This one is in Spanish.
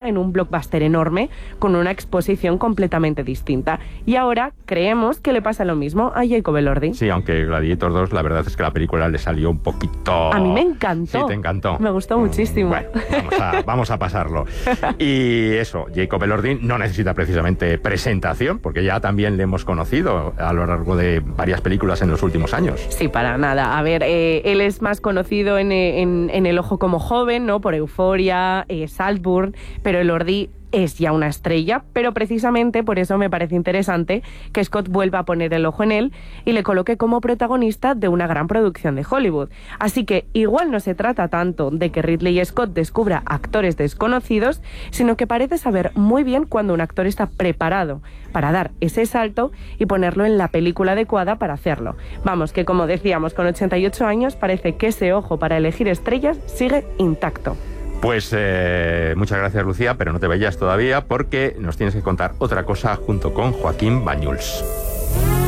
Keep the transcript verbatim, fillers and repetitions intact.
en un blockbuster enorme con una exposición completamente distinta. Y ahora creemos que le pasa lo mismo a Jacob Elordi. Sí, aunque Gladiator dos, la verdad es que la película le salió un poquito... A mí me encantó. Sí, te encantó. Me gustó muchísimo. Bueno, vamos a, vamos a pasarlo. Y eso, Jacob Elordi no necesita precisamente presentación, porque ya también le hemos conocido a lo largo de varias películas en los últimos años. Sí, para nada. A ver, eh, él es más conocido en, en, en El ojo como joven, ¿no? Por Euphoria, eh, Saltburn, pero Elordi es ya una estrella, pero precisamente por eso me parece interesante que Scott vuelva a poner el ojo en él y le coloque como protagonista de una gran producción de Hollywood. Así que igual no se trata tanto de que Ridley Scott descubra actores desconocidos, sino que parece saber muy bien cuando un actor está preparado para dar ese salto y ponerlo en la película adecuada para hacerlo. Vamos, que como decíamos, con ochenta y ocho años parece que ese ojo para elegir estrellas sigue intacto. Pues eh, muchas gracias, Lucía, pero no te vayas todavía porque nos tienes que contar otra cosa junto con Joaquín Bañuls.